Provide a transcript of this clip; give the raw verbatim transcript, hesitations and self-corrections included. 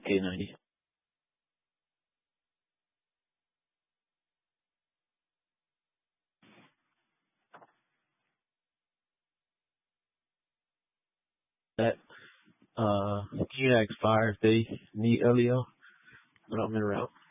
K ninety. That uh, G X fire if they need Elio, but I'm in route.